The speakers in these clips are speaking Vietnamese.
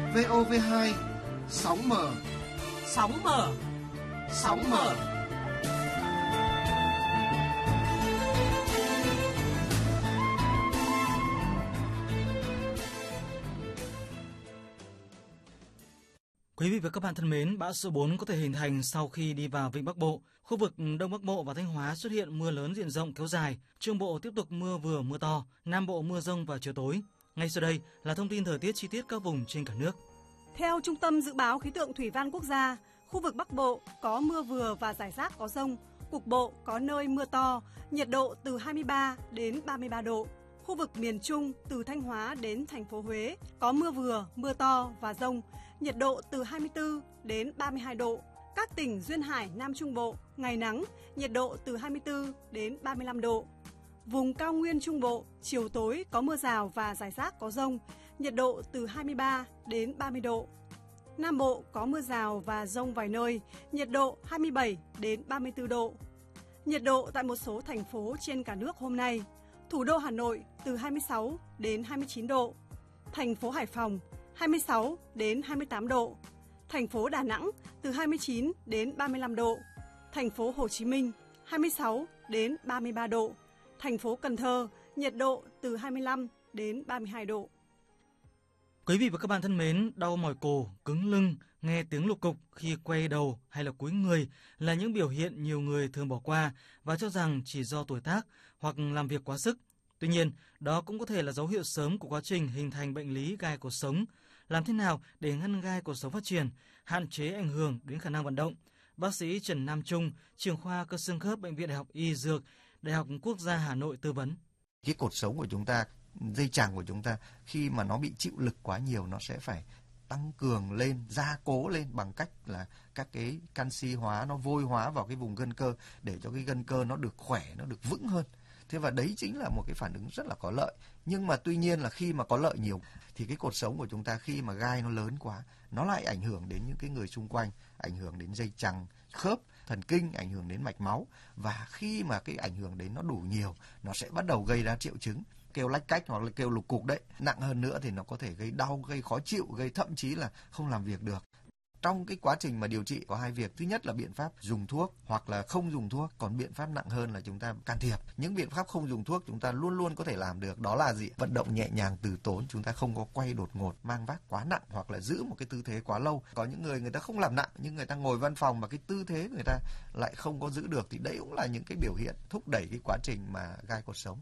VOV2 sóng mở. Sóng mở. Sóng mở. Quý vị và các bạn thân mến, bão số 4 có thể hình thành sau khi đi vào Vịnh Bắc Bộ. Khu vực Đông Bắc Bộ và Thanh Hóa xuất hiện mưa lớn diện rộng kéo dài. Trung Bộ tiếp tục mưa vừa mưa to, Nam Bộ mưa dông vào chiều tối. Ngay sau đây là thông tin thời tiết chi tiết các vùng trên cả nước. Theo Trung tâm Dự báo Khí tượng Thủy văn Quốc gia, khu vực Bắc Bộ có mưa vừa và rải rác có dông, cục bộ có nơi mưa to, nhiệt độ từ 23 đến 33 độ. Khu vực miền Trung từ Thanh Hóa đến thành phố Huế có mưa vừa, mưa to và dông, nhiệt độ từ 24 đến 32 độ. Các tỉnh duyên hải Nam Trung Bộ ngày nắng, nhiệt độ từ 24 đến 35 độ. Vùng cao nguyên Trung Bộ chiều tối có mưa rào và rải rác có dông, nhiệt độ từ 23 đến 30 độ. Nam Bộ có mưa rào và dông vài nơi, nhiệt độ 27 đến 34 độ. Nhiệt độ tại một số thành phố trên cả nước hôm nay: thủ đô Hà Nội từ 26 đến 29 độ, thành phố Hải Phòng 26 đến 28 độ, thành phố Đà Nẵng từ 29 đến 35 độ, thành phố Hồ Chí Minh 26 đến 33 độ, thành phố Cần Thơ nhiệt độ từ 25 đến 32 độ. Quý vị và các bạn thân mến, đau mỏi cổ, cứng lưng, nghe tiếng lục cục khi quay đầu hay là cúi người là những biểu hiện nhiều người thường bỏ qua và cho rằng chỉ do tuổi tác hoặc làm việc quá sức. Tuy nhiên, đó cũng có thể là dấu hiệu sớm của quá trình hình thành bệnh lý gai cột sống. Làm thế nào để ngăn gai cột sống phát triển, hạn chế ảnh hưởng đến khả năng vận động? Bác sĩ Trần Nam Trung, trưởng khoa cơ xương khớp Bệnh viện Đại học Y Dược, Đại học Quốc gia Hà Nội tư vấn. Cái cột sống của chúng ta, dây chằng của chúng ta khi mà nó bị chịu lực quá nhiều, nó sẽ phải tăng cường lên, gia cố lên bằng cách là các cái canxi hóa, nó vôi hóa vào cái vùng gân cơ để cho cái gân cơ nó được khỏe, nó được vững hơn. Thế và đấy chính là một cái phản ứng rất là có lợi. Nhưng mà tuy nhiên là khi mà có lợi nhiều thì cái cột sống của chúng ta khi mà gai nó lớn quá, nó lại ảnh hưởng đến những cái người xung quanh, ảnh hưởng đến dây chằng, khớp, thần kinh, ảnh hưởng đến mạch máu. Và khi mà cái ảnh hưởng đến nó đủ nhiều, nó sẽ bắt đầu gây ra triệu chứng kêu lách cách hoặc là kêu lục cục đấy. Nặng hơn nữa thì nó có thể gây đau, gây khó chịu, gây thậm chí là không làm việc được. Trong cái quá trình mà điều trị có hai việc. Thứ nhất là biện pháp dùng thuốc hoặc là không dùng thuốc. Còn biện pháp nặng hơn là chúng ta can thiệp. Những biện pháp không dùng thuốc chúng ta luôn luôn có thể làm được. Đó là gì? Vận động nhẹ nhàng từ tốn. Chúng ta không có quay đột ngột, mang vác quá nặng hoặc là giữ một cái tư thế quá lâu. Có những người ta không làm nặng nhưng người ta ngồi văn phòng mà cái tư thế người ta lại không có giữ được. Thì đấy cũng là những cái biểu hiện thúc đẩy cái quá trình mà gai cột sống.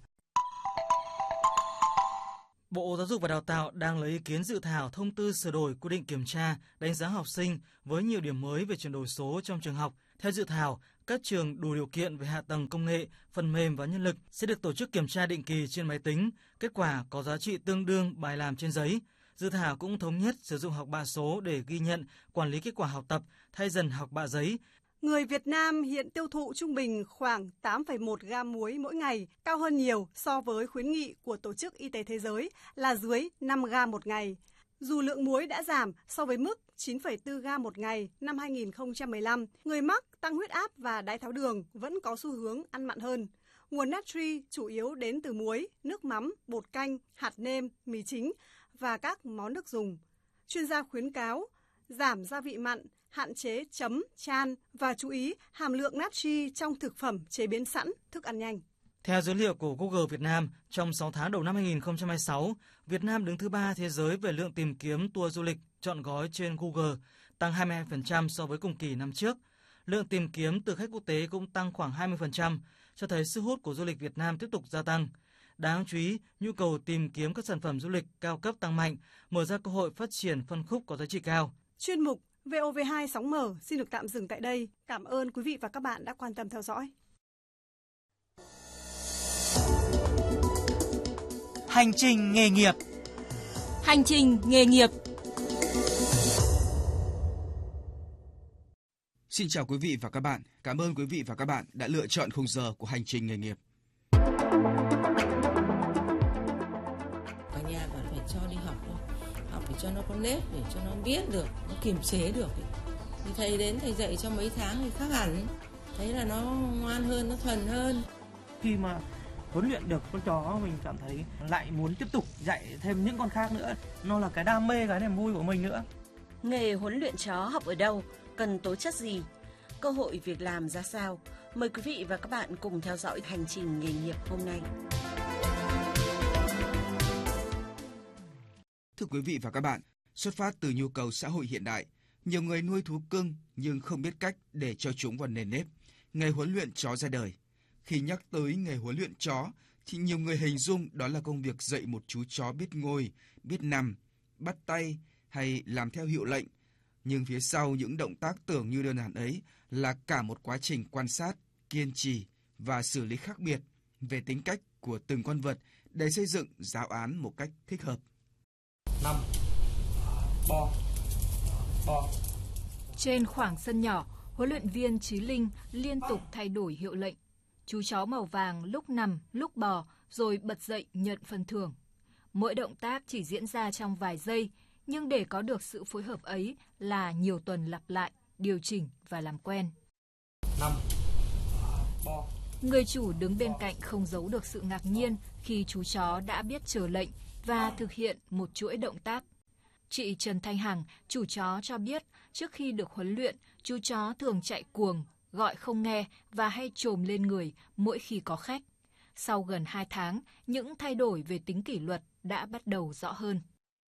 Bộ Giáo dục và Đào tạo đang lấy ý kiến dự thảo thông tư sửa đổi quy định kiểm tra, đánh giá học sinh với nhiều điểm mới về chuyển đổi số trong trường học. Theo dự thảo, các trường đủ điều kiện về hạ tầng công nghệ, phần mềm và nhân lực sẽ được tổ chức kiểm tra định kỳ trên máy tính, kết quả có giá trị tương đương bài làm trên giấy. Dự thảo cũng thống nhất sử dụng học bạ số để ghi nhận, quản lý kết quả học tập, thay dần học bạ giấy. Người Việt Nam hiện tiêu thụ trung bình khoảng 8,1 gam muối mỗi ngày, cao hơn nhiều so với khuyến nghị của Tổ chức Y tế Thế giới là dưới 5 gam một ngày. Dù lượng muối đã giảm so với mức 9,4 gam một ngày năm 2015, người mắc tăng huyết áp và đái tháo đường vẫn có xu hướng ăn mặn hơn. Nguồn natri chủ yếu đến từ muối, nước mắm, bột canh, hạt nêm, mì chính và các món nước dùng. Chuyên gia khuyến cáo giảm gia vị mặn, hạn chế chấm, chan và chú ý hàm lượng natri trong thực phẩm chế biến sẵn, thức ăn nhanh. Theo dữ liệu của Google Việt Nam, trong 6 tháng đầu năm 2026, Việt Nam đứng thứ 3 thế giới về lượng tìm kiếm tour du lịch chọn gói trên Google, tăng 22% so với cùng kỳ năm trước. Lượng tìm kiếm từ khách quốc tế cũng tăng khoảng 20%, cho thấy sức hút của du lịch Việt Nam tiếp tục gia tăng. Đáng chú ý, nhu cầu tìm kiếm các sản phẩm du lịch cao cấp tăng mạnh, mở ra cơ hội phát triển phân khúc có giá trị cao. Chuyên mục VOV2 sóng mở xin được tạm dừng tại đây. Cảm ơn quý vị và các bạn đã quan tâm theo dõi. Hành trình nghề nghiệp. Hành trình nghề nghiệp. Xin chào quý vị và các bạn. Cảm ơn quý vị và các bạn đã lựa chọn khung giờ của Hành trình nghề nghiệp. Ở nhà bạn phải cho đi học thôi. Học để cho nó có nếp, để cho nó biết được, nó kiềm chế được. Thì thầy đến thầy dạy cho mấy tháng thì khác hẳn. Thấy là nó ngoan hơn, nó thuần hơn. Khi mà huấn luyện được con chó, mình cảm thấy lại muốn tiếp tục dạy thêm những con khác nữa. Nó là cái đam mê, cái niềm vui của mình nữa. Nghề huấn luyện chó học ở đâu? Cần tố chất gì? Cơ hội việc làm ra sao? Mời quý vị và các bạn cùng theo dõi hành trình nghề nghiệp hôm nay. Thưa quý vị và các bạn, xuất phát từ nhu cầu xã hội hiện đại, nhiều người nuôi thú cưng nhưng không biết cách để cho chúng vào nền nếp. Nghề huấn luyện chó ra đời. Khi nhắc tới nghề huấn luyện chó, thì nhiều người hình dung đó là công việc dạy một chú chó biết ngồi, biết nằm, bắt tay hay làm theo hiệu lệnh. Nhưng phía sau những động tác tưởng như đơn giản ấy là cả một quá trình quan sát, kiên trì và xử lý khác biệt về tính cách của từng con vật để xây dựng giáo án một cách thích hợp. 5. Bò. Trên khoảng sân nhỏ, huấn luyện viên Chí Linh liên tục thay đổi hiệu lệnh. Chú chó màu vàng lúc nằm, lúc bò, rồi bật dậy nhận phần thưởng. Mỗi động tác chỉ diễn ra trong vài giây, nhưng để có được sự phối hợp ấy là nhiều tuần lặp lại, điều chỉnh và làm quen. 5. Bò. Người chủ đứng bên cạnh không giấu được sự ngạc nhiên khi chú chó đã biết chờ lệnh và thực hiện một chuỗi động tác. Chị Trần Thanh Hằng, chủ chó cho biết, trước khi được huấn luyện, chú chó thường chạy cuồng, gọi không nghe và hay chồm lên người mỗi khi có khách. Sau gần 2 tháng, những thay đổi về tính kỷ luật đã bắt đầu rõ hơn.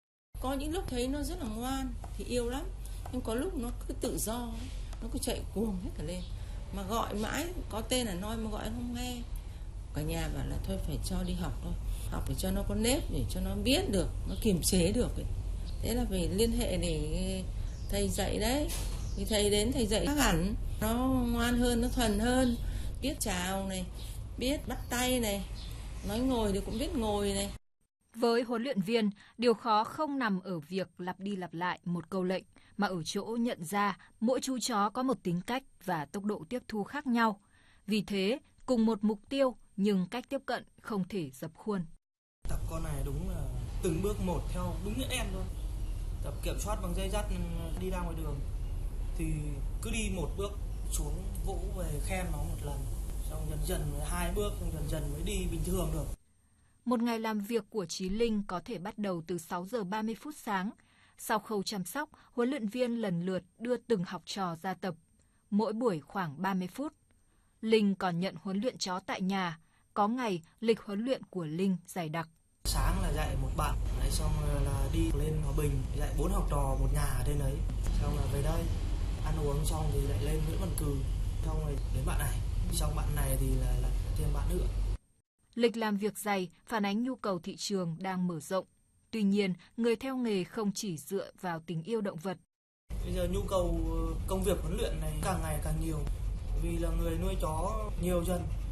Có những lúc thấy nó rất là ngoan thì yêu lắm, nhưng có lúc nó cứ tự do, nó cứ chạy cuồng hết cả lên. Mà gọi mãi, có tên là nói mà gọi không nghe. Cả nhà bảo là thôi phải cho đi học thôi, học để cho nó có nếp, để cho nó biết được, nó kiềm chế được ấy. Thế là phải liên hệ để thầy dạy đấy. Thì thầy đến thầy dạy khác hẳn, nó ngoan hơn, nó thuần hơn, biết chào này, biết bắt tay này, nói ngồi thì cũng biết ngồi này. Với huấn luyện viên, điều khó không nằm ở việc lặp đi lặp lại một câu lệnh, mà ở chỗ nhận ra mỗi chú chó có một tính cách và tốc độ tiếp thu khác nhau. Vì thế, cùng một mục tiêu nhưng cách tiếp cận không thể dập khuôn. Tập con này đúng là từng bước một theo đúng nghĩa đen thôi. Tập kiểm soát bằng dây dắt đi ra ngoài đường thì cứ đi một bước xuống vỗ về khen nó một lần, xong dần dần 2 bước, xong dần dần mới đi bình thường được. Một ngày làm việc của Chí Linh có thể bắt đầu từ 6 giờ 30 phút sáng. Sau khâu chăm sóc, huấn luyện viên lần lượt đưa từng học trò ra tập, mỗi buổi khoảng 30 phút. Linh còn nhận huấn luyện chó tại nhà, có ngày lịch huấn luyện của Linh dày đặc. Sáng là dạy một bạn, xong là đi lên Hòa Bình, dạy 4 học trò một nhà ở trên đấy. Xong là về đây, ăn uống xong thì lại lên Nguyễn Văn Cừ, xong rồi đến bạn này. Xong bạn này thì là thêm bạn nữa. Lịch làm việc dày phản ánh nhu cầu thị trường đang mở rộng. Tuy nhiên, người theo nghề không chỉ dựa vào tình yêu động vật. Bây giờ nhu cầu công việc huấn luyện này càng ngày càng nhiều. Vì là người nuôi chó nhiều dần,